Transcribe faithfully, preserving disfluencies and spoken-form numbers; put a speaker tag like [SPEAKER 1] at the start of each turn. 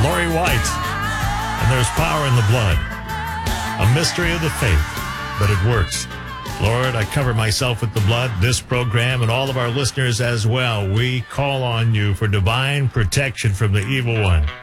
[SPEAKER 1] Lori White. And there's power in the blood. A mystery of the faith, but it works. Lord, I cover myself with the blood, this program, and all of our listeners as well. We call on you for divine protection from the evil one.